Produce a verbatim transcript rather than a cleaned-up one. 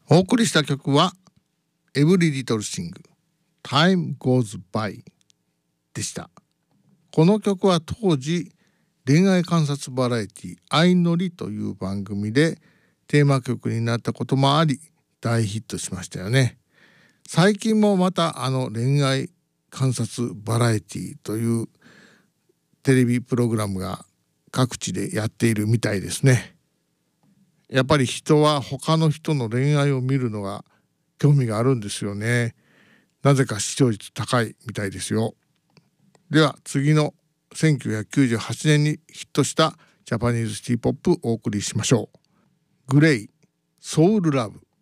お送りした曲は Every Little Thing Time Goes By でした。この曲は当時恋愛観察バラエティ相乗りという番組でテーマ曲になったこともあり大ヒットしましたよね。最近もまたあの恋愛観察バラエティというテレビプログラムが各地でやっているみたいですね。やっぱり人は他の人の恋愛を見るのが興味があるんですよね。なぜか視聴率高いみたいですよ。では次のせんきゅうひゃくきゅうじゅうはちねんにヒットしたジャパニーズシティポップをお送りしましょう。グレイ、ソウルラブ。